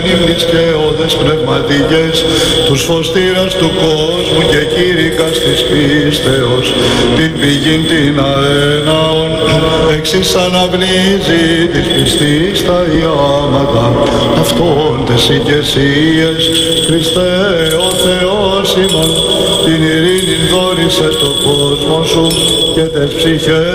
ύμνης και όδες πνευματικές, τους φωστήρας του κόσμου και κήρυκας της πίστεως, την πηγήν την αέναον, εξής αναβλύζει της πιστής τα ιάματα, αυτόν τες ηγεσίες, Χριστέ ο Θεός ημών, την ειρήνη δόρισε το κόσμο σου και τες ψυχές